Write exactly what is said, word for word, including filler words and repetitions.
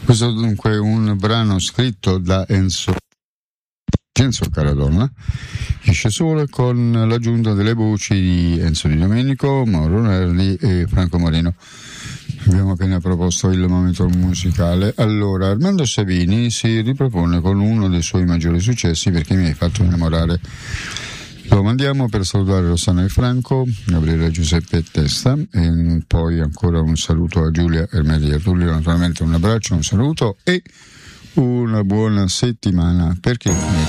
Questo dunque è un brano scritto da Enzo Enzo Caradonna, esce solo con l'aggiunta delle voci di Enzo Di Domenico, Mauro Nerli e Franco Marino. Abbiamo appena proposto il momento musicale. Allora, Armando Savini si ripropone con uno dei suoi maggiori successi, Perché mi hai fatto innamorare. Lo mandiamo per salutare Rossana e Franco, Gabriele Giuseppe Testa, e poi ancora un saluto a Giulia Ermelia Tullio, naturalmente un abbraccio, un saluto e una buona settimana per chi